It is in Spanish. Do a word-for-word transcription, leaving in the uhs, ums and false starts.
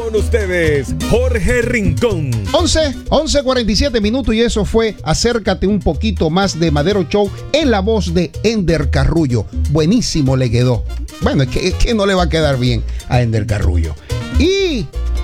Con ustedes, Jorge Rincón. once, once cuarenta y siete minutos y eso fue Acércate un poquito más de Madero Show en la voz de Ender Carrullo. Buenísimo le quedó. Bueno, es que, es que no le va a quedar bien a Ender Carrullo. Y